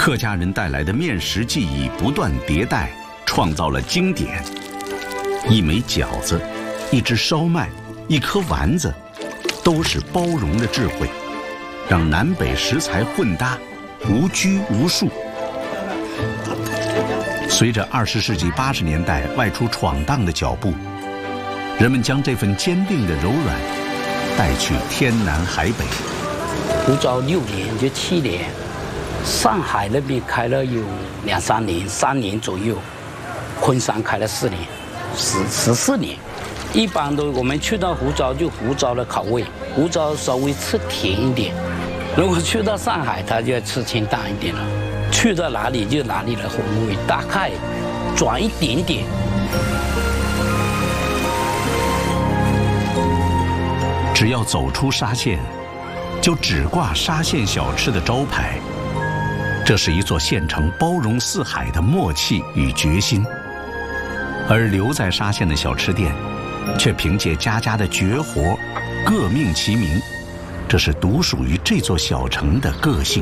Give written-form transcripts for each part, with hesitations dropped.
客家人带来的面食技艺不断迭代，创造了经典。一枚饺子，一只烧麦，一颗丸子，都是包容的智慧，让南北食材混搭，无拘无束。随着20世纪80年代外出闯荡的脚步，人们将这份坚定的柔软带去天南海北。 湖州6年就7年，上海那边开了有2、3年，3年左右，昆山开了4年，14年。一般都我们去到湖州就湖州的口味，湖州稍微吃甜一点。如果去到上海，他就要吃清淡一点了。去到哪里就哪里的风味，大概转一点点。 只要走出沙县，就只挂沙县小吃的招牌。这是一座县城包容四海的默契与决心。而留在沙县的小吃店，却凭借家家的绝活，各命其名。这是独属于这座小城的个性。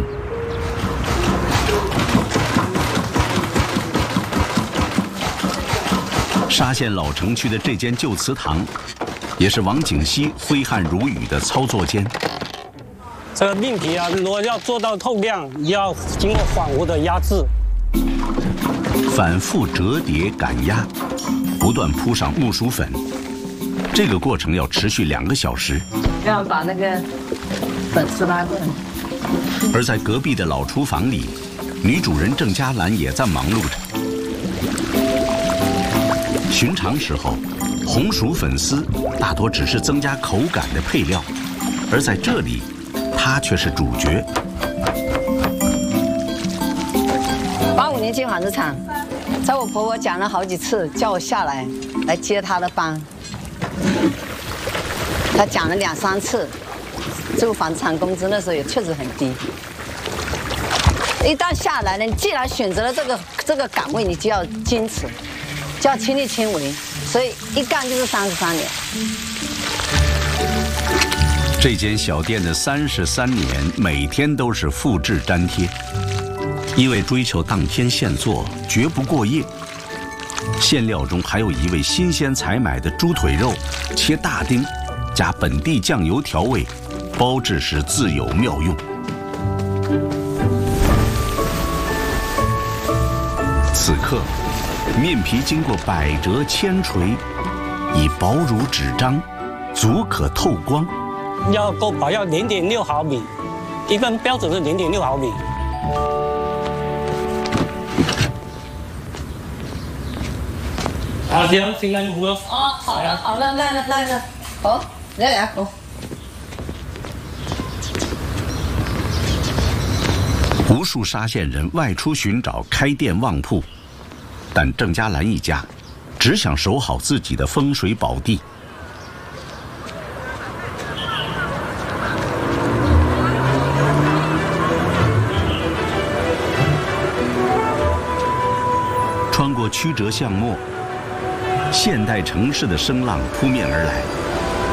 沙县老城区的这间旧祠堂，也是王景熙挥汗如雨的操作间。 这个面皮啊，如果要做到透亮，要经过反复的压制， 反复折叠擀压，不断铺上木薯粉。这个过程要持续2个小时。 要把那个粉丝拉过来。 而在隔壁的老厨房里，女主人郑嘉兰也在忙碌着。寻常时候，红薯粉丝大多只是增加口感的配料，而在这里，它却是主角。 85年进纺织厂，在我婆婆讲了好几次，叫我下来接她的班。她讲了2、3次，这个纺织厂工资那时候也确实很低。一旦下来呢，你既然选择了这个岗位，你就要坚持，就要亲力亲为，所以一干就是33年。 这间小店的33年，每天都是复制粘贴，因为追求当天现做，绝不过夜。馅料中还有一味新鲜采买的猪腿肉，切大丁，加本地酱油调味，包制时自有妙用。此刻，面皮经过百折千锤，已薄如纸张，足可透光。 要够薄，要0.6毫米，一般标准是0.6毫米。好，行，辛苦了。 哦，好了，好了，来了，好，来，好。 无数沙县人外出寻找开店旺铺，但郑嘉兰一家只想守好自己的风水宝地。穿过曲折巷陌，现代城市的声浪扑面而来。